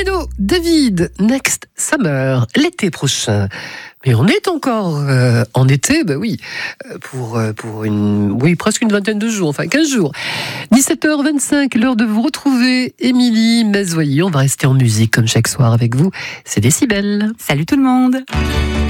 Miedo, David, Next Summer, l'été prochain. Mais on est encore en été, pour presque une vingtaine de jours, 15 jours. 17h25, l'heure de vous retrouver, Émilie Mazoyer. On va rester en musique comme chaque soir avec vous. C'est Décibel. Salut tout le monde.